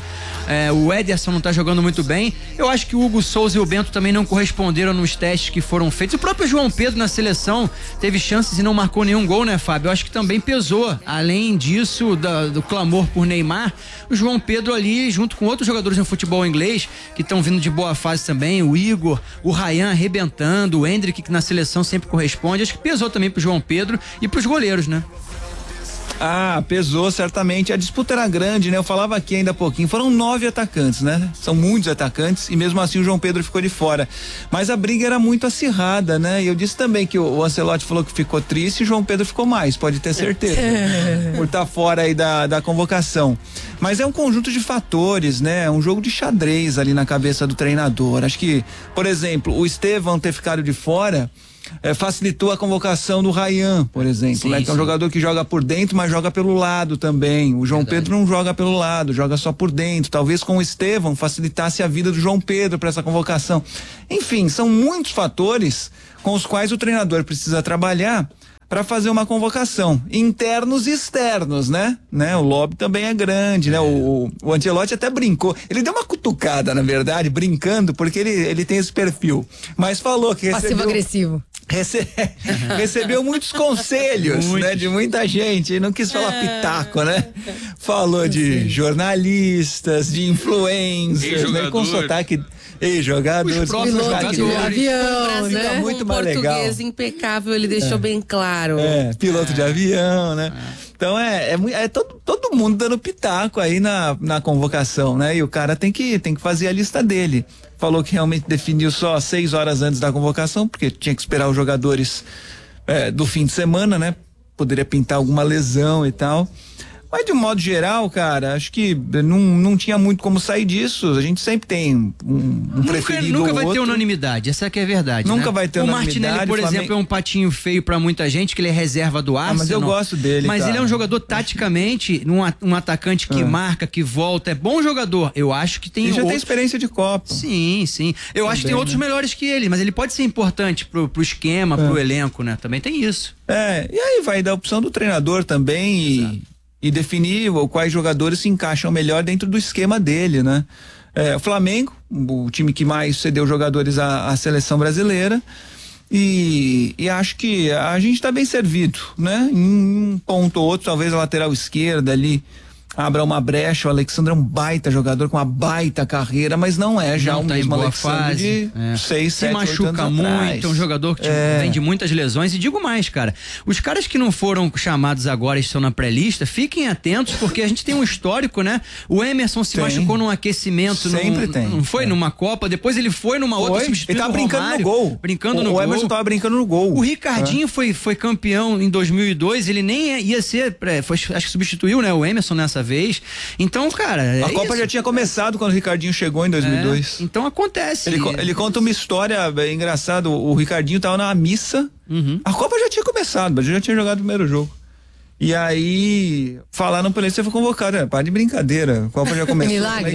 O Ederson não tá jogando muito bem. Eu acho que o Hugo Souza e o Bento também não corresponderam nos testes que foram feitos. O próprio João Pedro na seleção teve chances e não marcou nenhum gol, né, Fábio? Eu acho que também pesou. Além disso, do clamor por Neymar, o João Pedro ali, junto com outros jogadores no futebol inglês, que estão vindo de boa fase também, o Igor, o Ryan arrebentando, o Hendrick, que na seleção sempre corresponde. Acho que pesou também pro João Pedro e pros goleiros, né? Pesou certamente. A disputa era grande, né? Eu falava aqui ainda há pouquinho. Foram 9 atacantes, né? São muitos atacantes e mesmo assim o João Pedro ficou de fora. Mas a briga era muito acirrada, né? E eu disse também que o Ancelotti falou que ficou triste e o João Pedro ficou mais, pode ter certeza. Por estar fora aí da convocação. Mas é um conjunto de fatores, né? É um jogo de xadrez ali na cabeça do treinador. Acho que, por exemplo, o Estevão ter ficado de fora facilitou a convocação do Ryan, por exemplo, sim, né? Que é um jogador que joga por dentro, mas joga pelo lado também. O João Pedro não joga pelo lado, joga só por dentro. Talvez com o Estevão facilitasse a vida do João Pedro para essa convocação. Enfim, são muitos fatores com os quais o treinador precisa trabalhar para fazer uma convocação, internos e externos, né? O lobby também é grande, né? O Ancelotti até brincou, ele deu uma cutucada, na verdade, brincando, porque ele tem esse perfil, mas falou que passivo-agressivo. Recebeu muitos conselhos, né? De muita gente, ele não quis falar pitaco, né? Falou de jornalistas, de influencers, né? Com sotaque... jogadores, piloto de avião, né? Muito mais legal. Português impecável, ele deixou bem claro. Piloto de avião, né? Então todo mundo dando pitaco aí na convocação, né? E o cara tem que fazer a lista dele. Falou que realmente definiu só 6 horas antes da convocação, porque tinha que esperar os jogadores do fim de semana, né? Poderia pintar alguma lesão e tal. Mas de um modo geral, cara, acho que não tinha muito como sair disso. A gente sempre tem um preferido nunca ou vai outro. ter unanimidade, essa que é a verdade. Nunca vai ter unanimidade. O Martinelli, por exemplo, é um patinho feio pra muita gente, que ele é reserva do Arsenal. Mas eu gosto dele, Mas cara. ele é um jogador taticamente, um atacante que marca, que volta, é bom jogador. Eu acho que tem Ele já tem experiência de Copa. Sim. Eu acho que tem outros melhores que ele, mas ele pode ser importante pro esquema, pro elenco, né? Também tem isso. E aí vai da opção do treinador também e definir quais jogadores se encaixam melhor dentro do esquema dele, né? O Flamengo, o time que mais cedeu jogadores à seleção brasileira, e acho que a gente tá bem servido, né? Em um ponto ou outro, talvez a lateral esquerda ali abra uma brecha. O Alexandre é um baita jogador com uma baita carreira, mas não é já o mesmo Alexandre de 6, 7, 8 anos se machuca muito, é um jogador que vem de muitas lesões. E digo mais, cara, os caras que não foram chamados agora e estão na pré-lista, fiquem atentos, porque a gente tem um histórico, né? O Emerson se machucou num aquecimento, não foi numa Copa, depois ele foi numa outra, substituindo ele tava brincando no gol. O Emerson tava brincando no gol. O Ricardinho foi campeão em 2002, ele nem ia ser, acho que substituiu, né, o Emerson nessa vez. Então, cara, a Copa já tinha começado quando o Ricardinho chegou em 2002. Então acontece. Ele conta uma história engraçada. O Ricardinho tava na missa. A Copa já tinha começado, mas já tinha jogado o primeiro jogo. E aí falaram pra ele: você foi convocado. Para de brincadeira, a Copa já começou.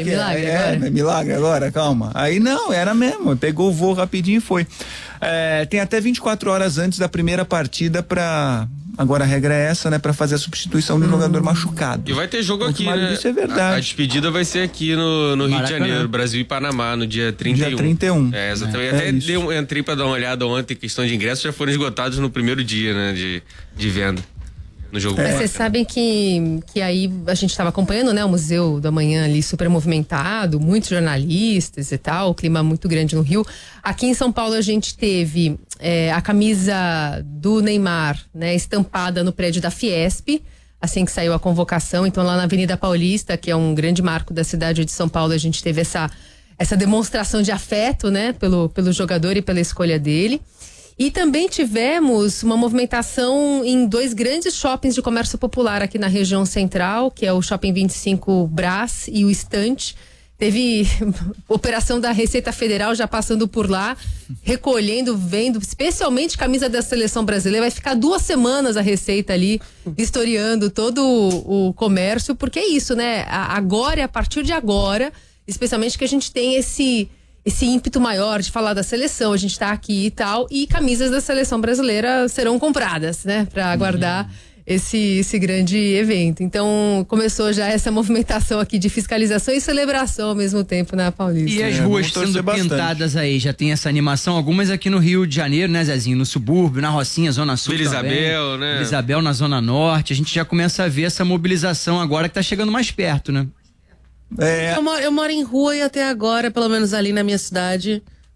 milagre agora, calma. Aí não, era mesmo, pegou o voo rapidinho e foi. Tem até 24 horas antes da primeira partida agora a regra é essa, né? Pra fazer a substituição do jogador machucado. E vai ter jogo aqui, né? Isso é verdade. A despedida vai ser aqui no Rio de Janeiro, Brasil e Panamá, no dia 31. Dia 31. Exatamente. Entrei pra dar uma olhada ontem, questão de ingressos já foram esgotados no primeiro dia, né? De venda. No jogo. Mas vocês sabem que aí a gente estava acompanhando, né, o Museu do Amanhã ali super movimentado, muitos jornalistas e tal, o clima muito grande no Rio. Aqui em São Paulo a gente teve a camisa do Neymar, né, estampada no prédio da Fiesp, assim que saiu a convocação. Então lá na Avenida Paulista, que é um grande marco da cidade de São Paulo, a gente teve essa demonstração de afeto, né, pelo jogador e pela escolha dele. E também tivemos uma movimentação em 2 grandes shoppings de comércio popular aqui na região central, que é o Shopping 25 Brás e o Estante. Teve operação da Receita Federal já passando por lá, recolhendo, vendo, especialmente camisa da seleção brasileira. Vai ficar 2 semanas a Receita ali, historiando todo o comércio, porque é isso, né? Agora, a partir de agora, especialmente que a gente tem esse ímpeto maior de falar da seleção, a gente tá aqui e tal, e camisas da seleção brasileira serão compradas, né, para aguardar esse grande evento. Então começou já essa movimentação aqui de fiscalização e celebração ao mesmo tempo na Paulista. E as ruas sendo pintadas aí, já tem essa animação, algumas aqui no Rio de Janeiro, né, Zezinho, no subúrbio, na Rocinha, Zona Sul Vila Isabel, né? Vila Isabel na Zona Norte, a gente já começa a ver essa mobilização agora que tá chegando mais perto, né? Eu moro em rua e até agora, pelo menos ali na minha cidade,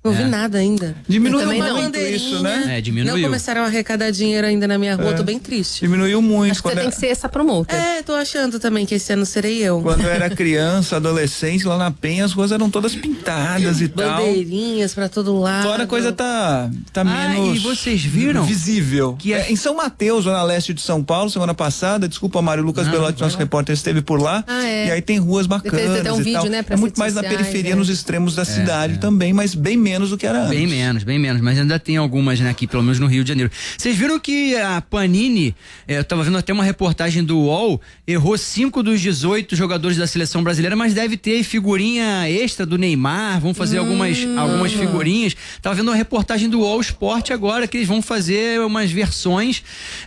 Não vi nada ainda. Diminuiu muito isso, né? Diminuiu. Não começaram a arrecadar dinheiro ainda na minha rua, tô bem triste. Diminuiu muito. Acho que você tem que ser essa promotor. Tô achando também que esse ano serei eu. Quando eu era criança, adolescente, lá na Penha, as ruas eram todas pintadas e tal. Bandeirinhas pra todo lado. Agora a coisa tá menos... E vocês viram? Visível. Que em São Mateus, zona leste de São Paulo, semana passada, desculpa, Mário, Lucas Belotti, nosso repórter, esteve por lá. E aí tem ruas bacanas tem um vídeo, tal. né, É muito mais na periferia, nos extremos da cidade também, mas bem menos do que era antes. Bem menos, mas ainda tem algumas, né, aqui, pelo menos no Rio de Janeiro. Vocês viram que a Panini, eu tava vendo até uma reportagem do UOL, errou 5 dos 18 jogadores da seleção brasileira, mas deve ter figurinha extra do Neymar, vão fazer algumas figurinhas. Tava vendo uma reportagem do UOL Esporte agora, que eles vão fazer umas versões